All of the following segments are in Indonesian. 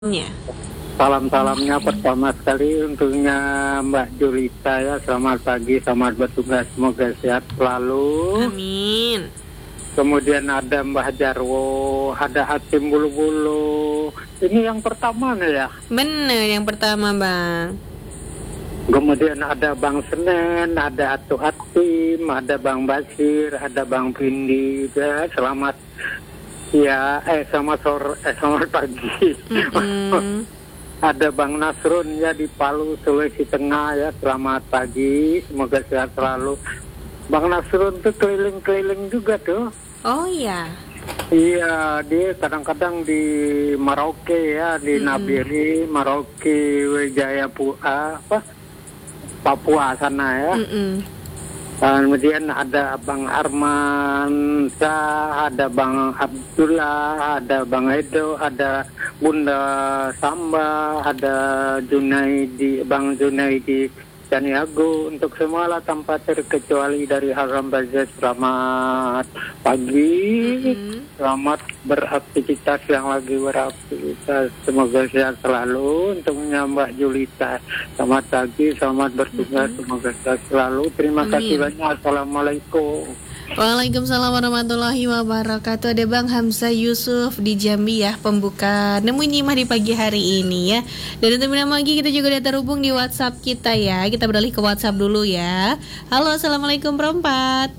Ya. Salam-salamnya pertama sekali untuknya Mbak Julita ya. Selamat pagi, selamat bertugas, semoga sehat selalu. Amin. Kemudian ada Mbah Jarwo, ada Hatim Bulu-Bulu. Ini yang pertama nih ya. Bener yang pertama, Bang. Kemudian ada Bang Senen, ada Atu Hatim, ada Bang Basir, ada Bang Pindi. Ya, selamat ya, selamat pagi. Ada Bang Nasrun ya di Palu, Sulawesi Tengah ya. Selamat pagi, semoga sehat selalu. Bang Nasrun tuh keliling-keliling juga tuh. Oh iya. Iya, dia kadang-kadang di Merauke ya, di Nabiri, Merauke, Papua sana ya. Kemudian ada Bang Arman Shah, ada Bang Abdullah, ada Bang Edo, ada Bunda Samba, ada Bang Junaidi Caniago. Untuk semua lah tanpa terkecuali dari Haram Bazar, selamat pagi, selamat beraktivitas yang lagi beraktivitas, semoga sehat selalu. Untuk Mbak Julita, selamat pagi, selamat bertugas, semoga sehat selalu. Terima kasih banyak. Assalamualaikum. Waalaikumsalam warahmatullahi wabarakatuh. Ada Bang Hamzah Yusuf di Jambi ya, pembuka Nemu Nyimah di pagi hari ini ya. Dan untuk minum lagi kita juga udah terhubung di WhatsApp kita ya. Kita beralih ke WhatsApp dulu ya. Halo, assalamualaikum perempat.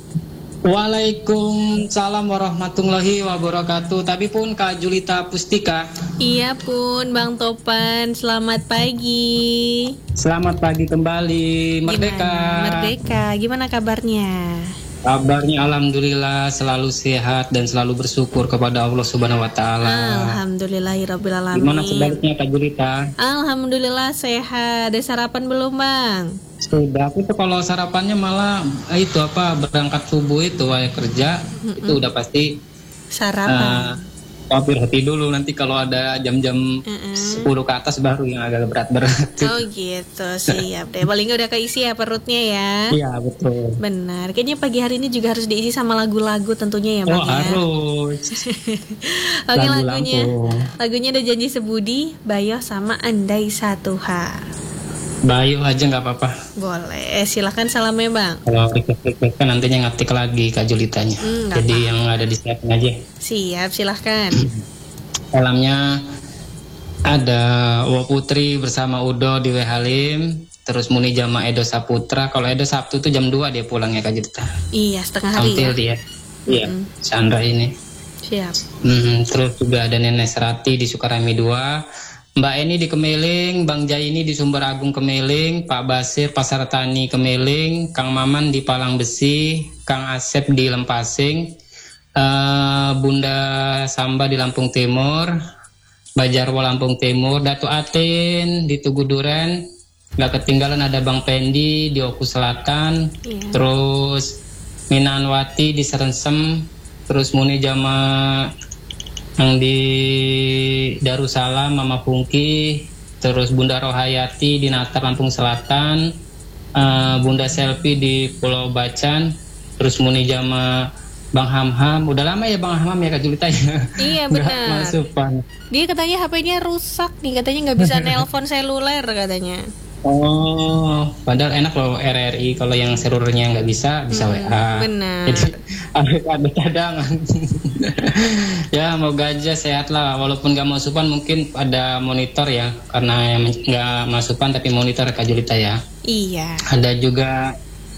Waalaikumsalam warahmatullahi wabarakatuh. Tapi pun Kak Julita Pustika. Iya pun Bang Topan, selamat pagi. Selamat pagi kembali. Merdeka. Merdeka, gimana kabarnya? Kabarnya alhamdulillah selalu sehat dan selalu bersyukur kepada Allah Subhanahu wa taala. Alhamdulillahirabbil alamin. Gimana sebaliknya Kak Julita? Alhamdulillah sehat. Ada sarapan belum, Bang? Sudah. Aku tuh kalau sarapannya malah berangkat subuh itu kerja itu udah pasti sarapan. Hampir hati dulu, nanti kalau ada jam-jam 10 ke atas baru yang agak berat-berat. Oh gitu, siap deh. Paling nggak udah keisi ya perutnya ya. Iya betul. Benar. Kayaknya pagi hari ini juga harus diisi sama lagu-lagu tentunya ya, Bang. Oh harus. Oke, lagunya ada Janji Sebudi, Bayo sama Andai Satu Hal. Bayu aja nggak apa-apa. Boleh, silahkan salamnya Bang. Kalau request kan nantinya ngetik lagi Kak Julitanya. Jadi yang ada di siapin aja. Siap, silahkan. Salamnya ada Wo Putri bersama Udo di Halim. Terus Muni Jama Edo Saputra. Kalau Edo Sabtu tuh jam 2 dia pulangnya Kak Julita. Iya, setengah hari. Tampil dia. Iya, Chandra ini. Siap. Terus juga ada Nenek Serati di Sukarami 2. Mbak Eni di Kemeling, Bang Jaini di Sumber Agung Kemeling, Pak Basir Pasar Tani Kemeling, Kang Maman di Palang Besi, Kang Asep di Lempasing, Bunda Samba di Lampung Timur, Bajarwo Lampung Timur, Datu Atin di Tugu Duren, nggak ketinggalan ada Bang Pendi di Oku Selatan, terus Minanwati di Serensem, terus Muni Jama yang di Darussalam, Mama Pungki, terus Bunda Rohayati di Natar Lampung Selatan, Bunda Selfie di Pulau Bacan, terus Muni Jama Bang Hamham. Udah lama ya Bang Hamham ya Kak Julita ya? Iya benar. Dia katanya HP-nya rusak nih, katanya nggak bisa nelpon seluler katanya. Oh, padahal enak loh RRI, kalau yang servernya nggak bisa WA. Benar. Jadi ada cadangan. Ya moga aja sehat lah, walaupun nggak masukan mungkin ada monitor ya, karena yang nggak masukan tapi monitor Kak Julita ya. Iya. Ada juga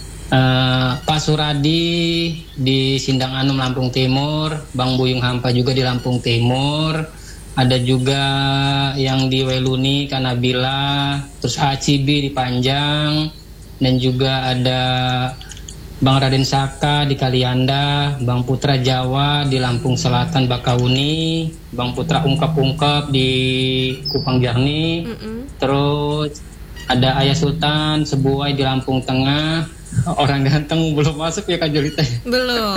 Pak Suradi di Sindang Anum Lampung Timur, Bang Buyung Hampa juga di Lampung Timur. Ada juga yang di Weluni Kanabila, terus Acibi di Panjang, dan juga ada Bang Raden Saka di Kalianda, Bang Putra Jawa di Lampung Selatan Bakauni, Bang Putra Ungkap-Ungkap di Kupang Jarni, terus ada Ayah Sultan Sebuai di Lampung Tengah. Orang ganteng belum masuk ya Kak Julita? Belum.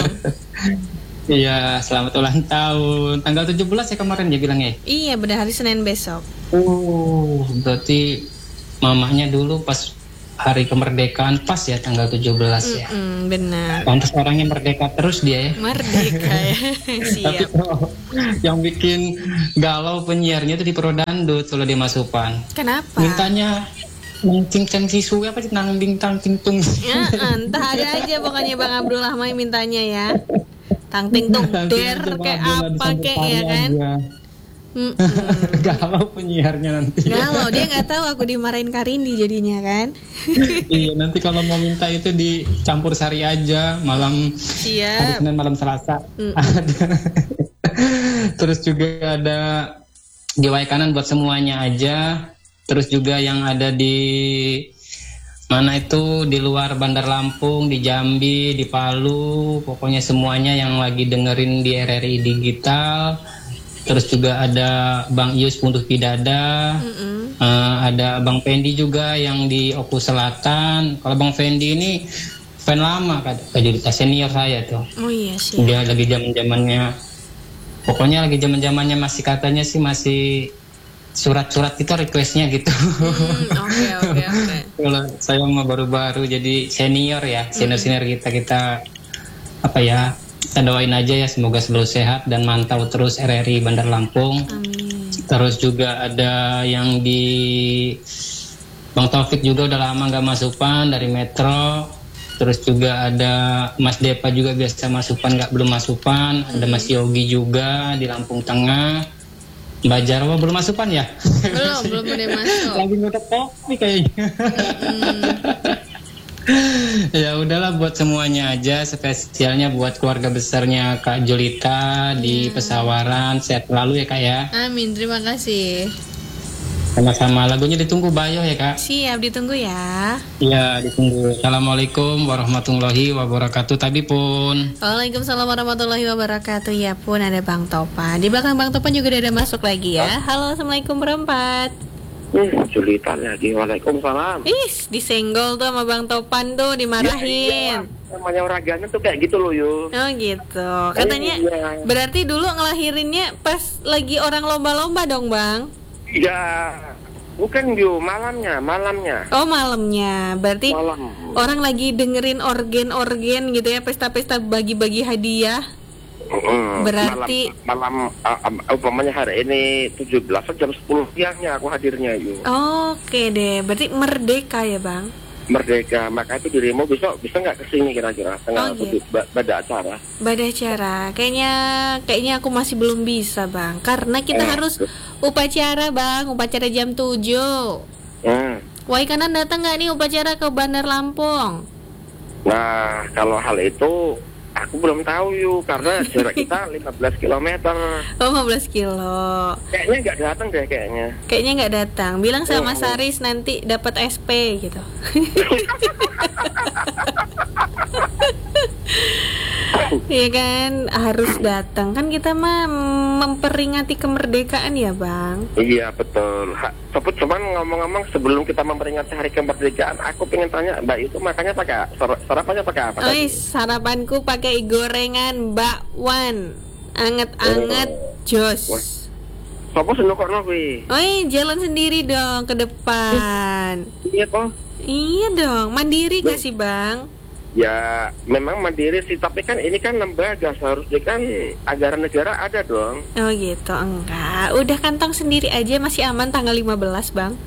Iya, selamat ulang tahun. Tanggal 17 ya kemarin dia bilangnya. Iya, benar, hari Senin besok. Berarti mamahnya dulu pas hari kemerdekaan pas ya tanggal 17 ya. Benar. Pantas orangnya merdeka terus dia ya. Merdeka ya. Tapi Siap. yang bikin galau penyiarnya itu di Prodandut kalau dia masukan. Kenapa? Mintanya cincang sisu apa sih nang bintang tintung. Ya, entah ada aja pokoknya Bang Abdullah Mai mintanya ya. Tang ting tung der kayak apa kayak ya kan. Galau penyiarnya nanti. Galau dia nggak tahu aku dimarahin Karindi jadinya kan. Iya nanti kalau mau minta itu dicampur sari aja malam hari Siap. Senin malam Selasa. Ada. Terus juga ada di Waikanan buat semuanya aja. Terus juga yang ada di mana itu di luar Bandar Lampung, di Jambi, di Palu, pokoknya semuanya yang lagi dengerin di RRI Digital. Terus juga ada Bang Ius Punduh Pidada, ada Bang Fendi juga yang di Oku Selatan. Kalau Bang Fendi ini fan lama kan, senior saya tuh. Oh iya sih. Dia lagi zaman-zamannya, pokoknya lagi zaman-zamannya masih katanya sih masih surat-surat itu requestnya gitu. Oke. Kalau saya mah baru-baru jadi senior ya, senior kita apa ya? Kita doain aja ya semoga selalu sehat dan mantau terus RRI Bandar Lampung. Amin. Terus juga ada yang di Bang Taufik juga udah lama nggak masukan dari Metro. Terus juga ada Mas Depa juga biasa masukan belum masukan. Ada Mas Yogi juga di Lampung Tengah. Mbak Jarwo belum masukan ya? Belum ada masuk. Lagi ngutek kopi kayaknya. Ya udahlah buat semuanya aja, spesialnya buat keluarga besarnya Kak Julita di Pesawaran, sehat selalu ya Kak ya. Amin, terima kasih. Sama-sama, lagunya ditunggu Bayo ya Kak. Siap, ditunggu ya. Iya ditunggu. Assalamualaikum warahmatullahi wabarakatuh. Tadi pun. Waalaikumsalam warahmatullahi wabarakatuh. Ya pun ada Bang Topan. Di belakang Bang Topan juga udah ada masuk lagi ya. Halo, assalamualaikum berempat. Julita lagi. Waalaikumsalam. Disenggol tuh sama Bang Topan tuh, dimarahin. Namanya orangnya tuh kayak gitu loh yo. Oh gitu. Katanya berarti dulu ngelahirinnya pas lagi orang lomba-lomba dong Bang? Ya, bukan yo, malamnya. Oh malamnya. Berarti Malam. orang lagi dengerin organ-organ gitu ya, pesta-pesta bagi-bagi hadiah. Berarti malam umpamanya hari ini 17 jam 10 siangnya aku hadirnya yuk. Oke deh, berarti merdeka ya Bang? Merdeka, maka itu dirimu besok bisa nggak kesini kira-kira tengah gitu. pada acara. Pada acara, kayaknya aku masih belum bisa Bang, karena kita harus upacara Bang, upacara jam 7. Waikanan datang nggak nih upacara ke Bandar Lampung? Nah, kalau hal itu aku belum tahu yuk, karena jarak kita 15 km. Oh 15 kilo. Kayaknya nggak datang deh kayaknya. Kayaknya nggak datang. Bilang sama Saris nanti dapat SP gitu. Iya kan, harus datang. Kan kita mah memperingati kemerdekaan ya Bang. Iya betul. Cuman ngomong-ngomong sebelum kita memperingati hari kemerdekaan, aku pengen tanya Mbak itu makannya pakai sarapannya pakai apa? Sarapanku pakai gorengan bakwan, anget-anget, jos. Sopo senokokno kuwi? Jalan sendiri dong ke depan. Iya toh? Iya dong, mandiri gak sih Bang? Ya memang mandiri sih, tapi kan ini kan lembaga, seharusnya kan anggaran negara ada dong. Oh gitu, enggak. Udah kantong sendiri aja, masih aman tanggal 15 Bang.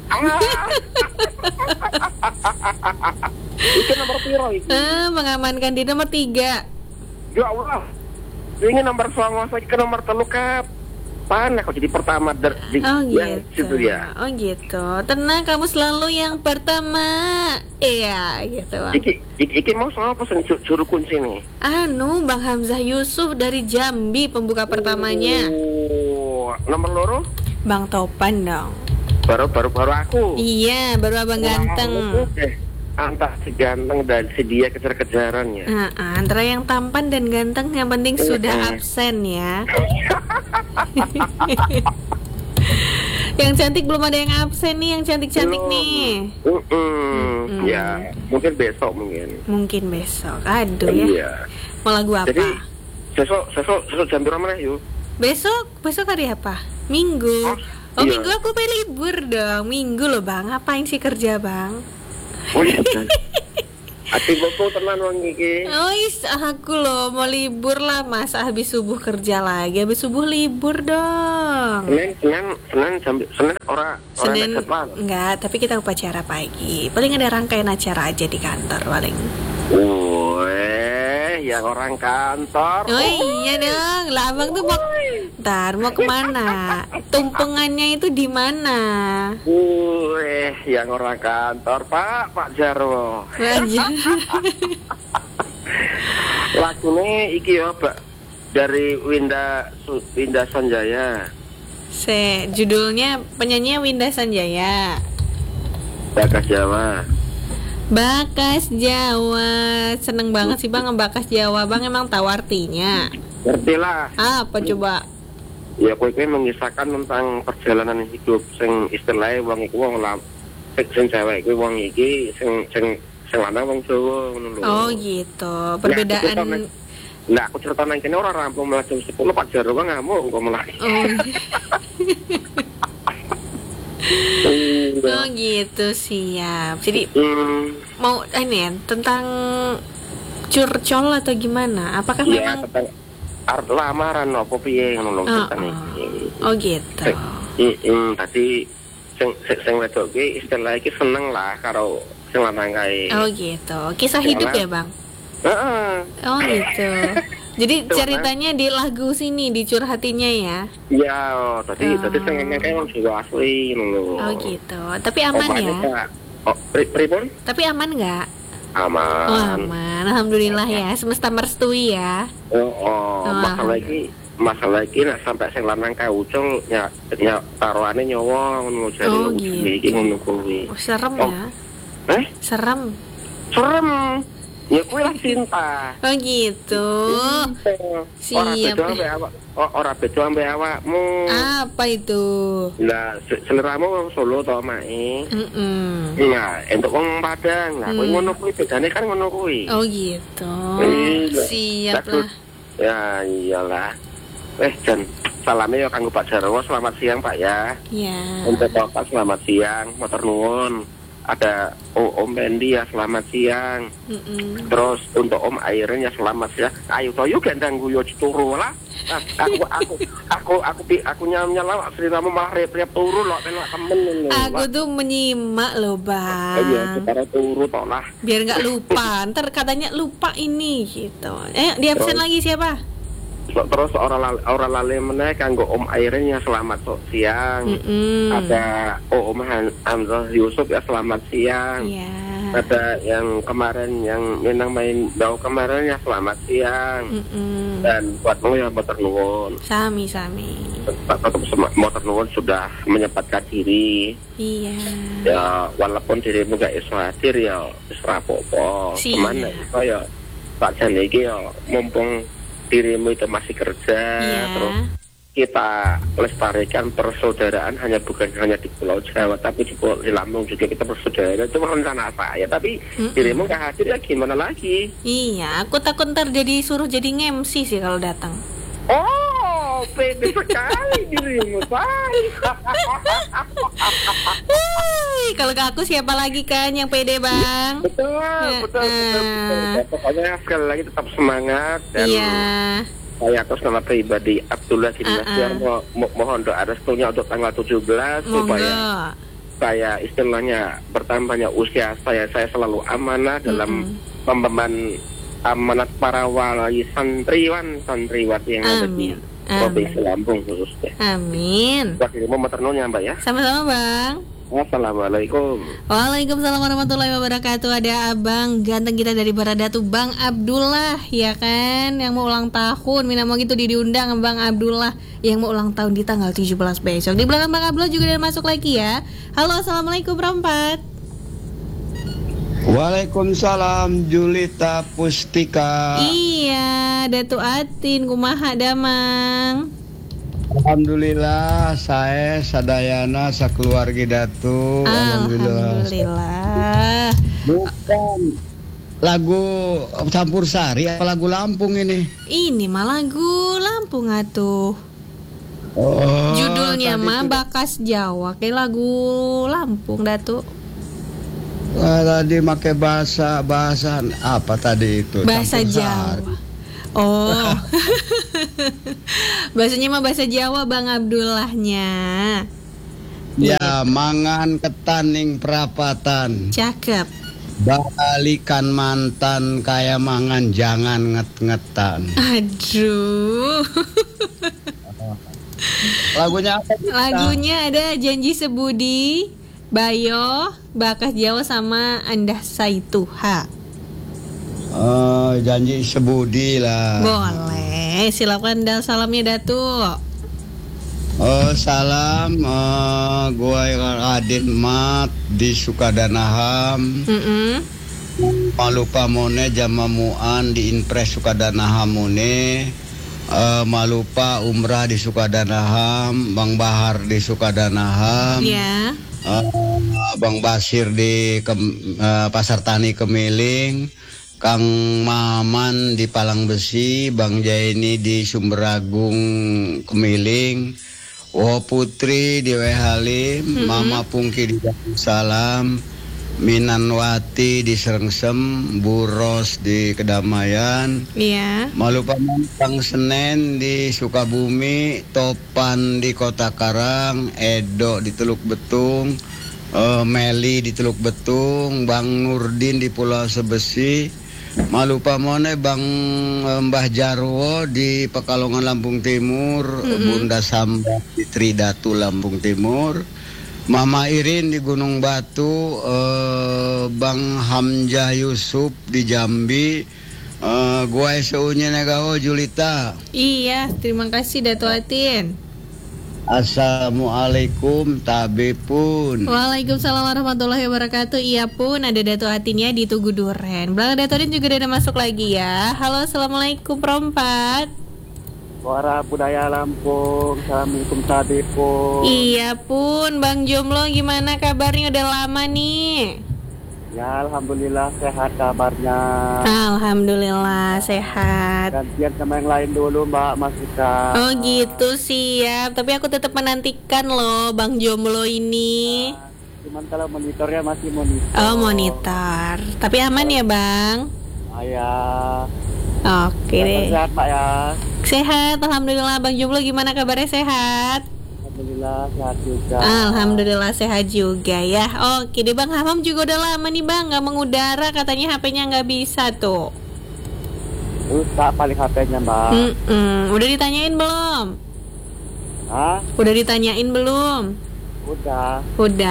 Itu nomor piro itu? Mengamankan di nomor 3. Ya Allah, ini nomor 9 ke nomor 3 kap. Pan aku jadi pertama di situ ya. Oh gitu. Tenang, kamu selalu yang pertama. Iya gitu Bang. Iki mau sama apa suruh kunci nih? Bang Hamzah Yusuf dari Jambi pembuka pertamanya. Nomor loro? Bang Topan dong. Baru aku. Iya, baru abang ganteng. Antara si ganteng dan si dia kejar-kejarannya. Antara yang tampan dan ganteng, yang penting sudah absen ya. Yang cantik belum ada yang absen nih, yang cantik-cantik nih. Ya, mungkin besok Mungkin besok. Aduh ya. Iya. Mau lagu apa? Jadi besok jam berapa mana yuk? Besok hari apa? Minggu. Iya. Minggu aku libur dong. Minggu loh Bang. Ngapain sih kerja Bang? Oh iya. Ati bopo tenan wong iki. Oh aku loh mau libur lah Mas, habis subuh kerja lagi, habis subuh libur dong. Senin ora Senin enggak, tapi kita upacara pagi. Paling ada rangkaian acara aja di kantor paling. Yang orang kantor. Oh iya dong, lah abang tuh mau kemana? Tumpengannya itu di mana? Yang orang kantor Pak Jarwo. Lagune iki ya Pak, dari Winda Sanjaya. Judulnya penyanyinya Winda Sanjaya. Bakas Jawa. Bakas Jawa, seneng banget sih Bang ngebakas Jawa. Bang emang tahu artinya? Ngerti lah. Apa coba? Ya kowe mengisahkan tentang perjalanan hidup sing istilahnya wong iku wong sing cewek iku wong iki sing lanang wong Jawa ngono lho. Oh gitu. Perbedaan. Nah, aku cerita nang kene ora rampung malah jam 10 Pak Jarwo ngamuk kok malah. Oh gitu, siap. Jadi mau ini ya, tentang curcol atau gimana? Apakah memang tentang lamaran apa piye ngono lho ceritane. Oh gitu. Tadi sing wedok ki istilah iki seneng lah karo sing lanang kae. Oh gitu. Kisah hidup ya, Bang? Heeh. Oh gitu. Jadi ceritanya di lagu sini, dicurhatinya ya? Iya, tadi senengnya kayak orang juga asli ngono. Oh gitu. Tapi aman ya? Pripun? Tapi aman nggak? Aman. Oh aman, alhamdulillah ya. Semesta merestui ya. Masalah iki nek sampai sing lanang kae ucul ya taruhane nyawa ngono jare iki ngono kuwi. Serem ya? Serem. Ya kuwi lah cinta. Oh gitu. Siap. Ora beda ambek awakmu. Apa itu? Lah seleramu wong Solo to mae. Nah, entuk wong Padang. Lah kuwi ngono kuwi bedane kan ngono kuwi. Oh gitu. Siap lah. Ya iyalah. Jan salamnya ya kanggo Pak Jarwo, selamat siang Pak ya. Iya. Untuk Bapak selamat siang, matur nuwun. Ada Om Bendi ya selamat siang. Terus untuk Om Airen ya selamat siang. Ayo toyo gendang guyo turu lah. Aku nyala ceritamu malah rep-rep turu lho telok temen lho. Aku tuh menyimak loh Bang. Iya, sekarang turu tok lah. Biar enggak lupa. Ntar katanya lupa ini gitu. Di absen lagi siapa? Terus orang lali meneh kanggo Om Airen ya selamat siang. Ada Om Hamzah Yusuf ya selamat siang. Ada yang kemarin yang Minang main Dau kemarin ya selamat siang. Dan buatmu ya motor nuwun. Sami. Tetap motor nuwun sudah menyempatkan diri. Iya. Ya walaupun dirimu gak iso hadir ya wis rapopo. Kemana iso ya Pak Jan iki ya mumpung dirimu itu masih kerja, terus kita lestarikan persaudaraan bukan hanya di Pulau Jawa, tapi di Lampung juga kita bersaudara. Itu rencana saya, tapi dirimu nggak hadir ya gimana lagi? Iya, aku takut ntar suruh jadi nge-MC sih kalau datang. Oh, pede sekali dirimu, kalau ke aku siapa lagi kan yang pede Bang? Betul. Pokoknya sekali lagi tetap semangat dan saya atas nama pribadi Abdullah Dinasiar mohon doa restunya untuk tanggal 17 supaya saya istilahnya bertambahnya usia saya selalu amanah dalam pembeban amanat para wali santriwati yang ada di Provinsi Lampung khususnya. Amin. Buat dirimu matur nuwun ya Mbak ya. Sama-sama Bang. Assalamualaikum. Waalaikumsalam warahmatullahi wabarakatuh. Ada abang ganteng kita dari Baradatu, Bang Abdullah, ya kan, yang mau ulang tahun. Mina mau gitu diundang Bang Abdullah yang mau ulang tahun di tanggal 17 besok. Di belakang Bang Abdullah juga udah masuk lagi ya. Halo, assalamualaikum Rompat. Waalaikumsalam Julita Pustika. Iya, Datu Atin kumaha damang. Alhamdulillah, saya sadayana sakeluarga Datu. Alhamdulillah. Bukan lagu campur sari apa lagu Lampung ini? Ini mah lagu Lampung atuh. Oh, judulnya mah Bakas Jawa, kayak lagu Lampung Datu. Tadi pakai bahasa apa tadi itu? Bahasa Campur Jawa. sari. Oh. Bahasanya mah bahasa Jawa Bang Abdullahnya. Ya, mangan ketaning perapatan. Cakep. Balikan mantan kayak mangan jangan nget-ngetan. Aduh. Lagunya apa? Lagunya ada Janji Sebudi, Bayo, Bakas Jawa sama Andah Saituha. Janji sebudi lah. Boleh, silakan salamnya Datuk. Salam, gua Adit Mat di Sukadanaham. Malupa mone jamamuan di Inpres Sukadanaham mone. Malupa umrah di Sukadanaham, Bang Bahar di Sukadanaham. Ya. Bang Basir di Pasar Tani Kemiling. Kang Maman di Palang Besi, Bang Jaini di Sumberagung Kemiling, Putri di Wehalim, Mama Pungki di Darussalam, Minanwati di Serengsem, Buros di Kedamaian, Malupa Mampang Senen di Sukabumi, Topan di Kota Karang, Edo di Teluk Betung, Meli di Teluk Betung, Bang Nurdin di Pulau Sebesi, Malupa mone Bang Mbah Jarwo di Pekalongan Lampung Timur, Bunda Samba di Tridatu Lampung Timur, Mama Irin di Gunung Batu, Bang Hamzah Yusuf di Jambi, gua SU-nya Negao Julita. Iya, terima kasih Dato' Atin. Assalamualaikum tabe pun. Waalaikumsalam warahmatullahi wabarakatuh. Iya pun ada Dato' Atin ya di Tugu Duren. Belakang Dato' Atin juga udah masuk lagi ya. Halo, assalamualaikum Perempat. Suara budaya Lampung. Assalamualaikum tabe pun. Iya pun, Bang Jomlo gimana kabarnya, udah lama nih? Ya, alhamdulillah sehat kabarnya. Alhamdulillah sehat. Gantian sama yang lain dulu Mbak Masika. Oh gitu, siap. Tapi aku tetap menantikan loh Bang Jomlo ini. Cuman kalau monitornya masih monitor. Oh, monitor. Tapi aman ya Bang? Ya. Oke deh. Sehat Pak ya. Sehat, alhamdulillah. Bang Jomlo gimana kabarnya, sehat? Alhamdulillah sehat juga. Alhamdulillah sehat juga ya. Oke deh Bang Hamam juga udah lama nih Bang nggak mengudara, katanya HP-nya nggak bisa tuh. Rusak paling HP-nya Mbak. Udah ditanyain belum? Hah? Udah ditanyain belum? Udah.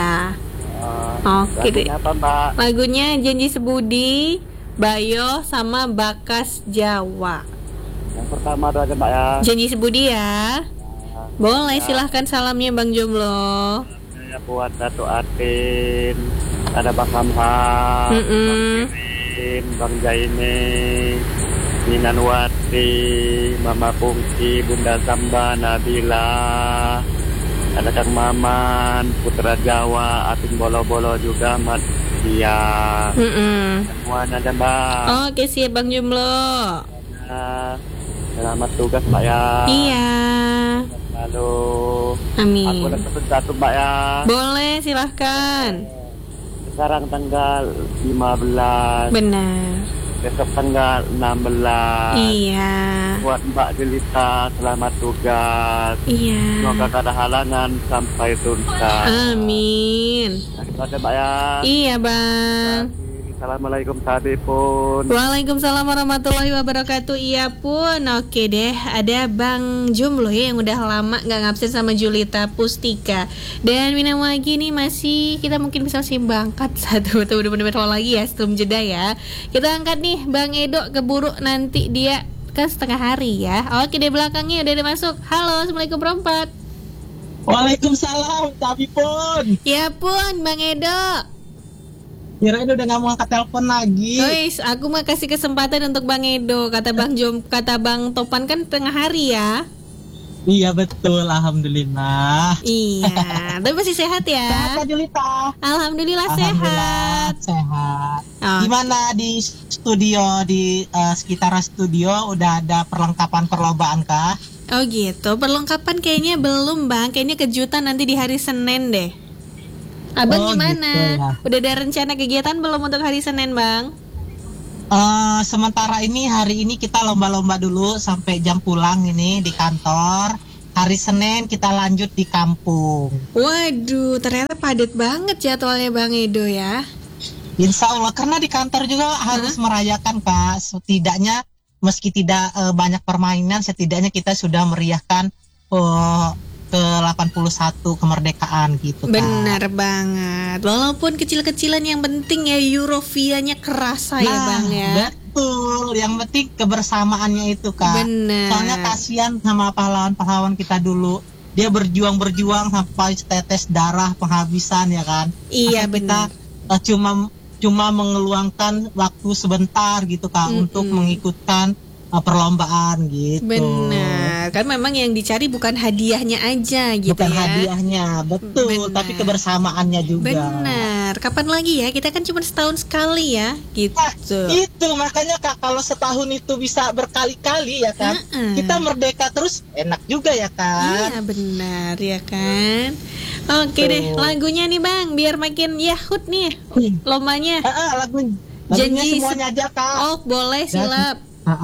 Oke deh. Apa Mbak? Lagunya Janji Sebudi, Bayo sama Bakas Jawa. Yang pertama doa aja Mbak ya. Janji Sebudi ya. Boleh, silahkan salamnya Bang Jomlo. Saya buat Dato' Atin, ada Bang Hamham, Bang Kirin, Bang Jaine, Minanwati, Mama Pungki, Bunda Samba, Nabila, ada Kang Maman, Putra Jawa, Atin Bolo-Bolo juga, Mat Dia. Semuanya ada Mbak. Oke, siap Bang Jomlo. Selamat tugas Mbak ya. Iya. Halo. Amin. Aku udah pesan satu Mbak ya. Boleh, silahkan. Sekarang tanggal 15. Benar. Besok tanggal 16. Iya. Buat Mbak Jelita selamat tugas. Iya. Semoga kada halangan sampai tuntas. Amin. Itu aja Mbak ya. Iya Bang. Assalamualaikum tadi pun. Waalaikumsalam warahmatullahi wabarakatuh. Iya pun. Oke deh, ada Bang Jomlo ya yang udah lama gak ngabsen sama Julita Pustika. Dan Minam lagi nih masih, kita mungkin bisa masih bangkat satu bener-bener lagi ya sebelum jeda ya. Kita angkat nih Bang Edo, keburu nanti dia ke setengah hari ya. Oke deh, belakangnya udah ada masuk. Halo, assalamualaikum Perempat. Waalaikumsalam, tapi pun. Ya pun Bang Edo. Kirain udah nggak mau angkat telepon lagi. Guys, aku mau kasih kesempatan untuk Bang Edo. Kata Bang Topan kan tengah hari ya. Iya betul, alhamdulillah. Iya, tapi masih sehat ya. Sehat Julita. Alhamdulillah sehat. Oh. Gimana di studio, di sekitar studio udah ada perlengkapan perlombaan kah? Oh gitu, perlengkapan kayaknya belum Bang. Kayaknya kejutan nanti di hari Senin deh. Abang gimana? Gitu ya. Udah ada rencana kegiatan belum untuk hari Senin, Bang? Sementara ini hari ini kita lomba-lomba dulu sampai jam pulang ini di kantor. Hari Senin kita lanjut di kampung. Waduh, ternyata padat banget jadwalnya Bang Edo ya. Insya Allah, karena di kantor juga harus merayakan Kak. Setidaknya meski tidak banyak permainan, setidaknya kita sudah meriahkan ke 81 kemerdekaan gitu Kak. Benar banget. Walaupun kecil-kecilan yang penting ya Eurovianya kerasa ya Bang ya. Betul, yang penting kebersamaannya itu Kak. Benar. Soalnya kasihan sama pahlawan-pahlawan kita dulu. Dia berjuang sampai setetes darah penghabisan ya kan. Iya benar. Kita cuma mengeluangkan waktu sebentar gitu Kak untuk mengikutkan perlombaan gitu. Benar, kan memang yang dicari bukan hadiahnya aja gitu bukan ya. Hadiahnya, betul, Benar. tapi kebersamaannya juga. Benar. Kapan lagi ya? Kita kan cuma setahun sekali ya, gitu. Nah, itu makanya Kak, kalau setahun itu bisa berkali-kali ya kan, kita merdeka terus enak juga ya kan. Iya benar ya kan. Oke deh, lagunya nih Bang, biar makin yahut nih lombanya. Lagunya Janji semuanya aja Kak. Oh boleh, silap.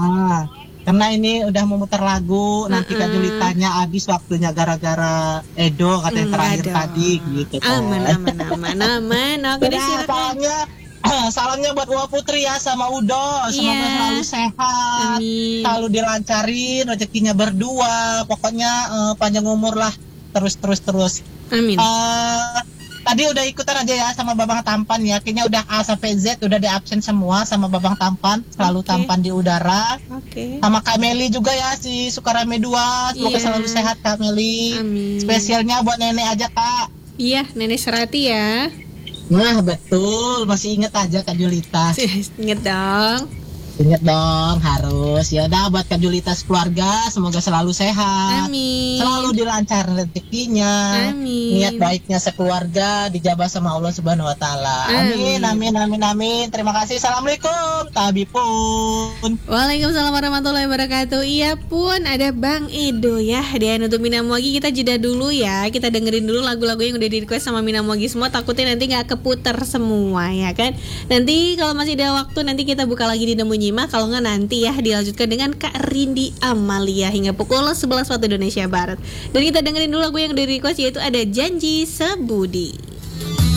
Karena ini udah memutar lagu, nanti Kak Julitanya habis waktunya gara-gara Edo katanya terakhir tadi gitu kan. Aman. Oke deh, silakan. Salamnya buat Uwa Putri ya sama Udo, semoga selalu sehat, selalu dilancarin, rezekinya berdua, pokoknya panjang umur lah, terus. Amin. Tadi udah ikutan aja ya sama Babang Tampan ya. Kayaknya udah A sampai Z udah di absen semua sama Babang Tampan. Selalu tampan di udara. Sama Kak Meli juga ya, si Sukarame 2. Semoga selalu sehat Kak Meli. Amin. Spesialnya buat nenek aja Kak. Iya, Nenek Serati ya. Nah betul, masih inget aja Kak Julita. Inget dong. Ingat dong, harus. Ya udah buat Kak Julita keluarga, semoga selalu sehat. Amin. Selalu dilancarkan rezekinya. Amin. Niat baiknya sekeluarga dijabah sama Allah Subhanahu wa taala. Amin. Terima kasih. Assalamualaikum. Tabipun. Waalaikumsalam warahmatullahi wabarakatuh. Iya pun ada Bang Edo ya. Dan untuk Minamogi kita jeda dulu ya. Kita dengerin dulu lagu-lagu yang udah di request sama Minamogi semua. Takutnya nanti gak keputar semua ya kan. Nanti kalau masih ada waktu nanti kita buka lagi di Nemu Nyima. Kalau nggak nanti ya dilanjutkan dengan Kak Rindi Amalia hingga pukul 11 waktu Indonesia Barat. Dan kita dengerin dulu lagu yang di request yaitu ada Janji Sebudi.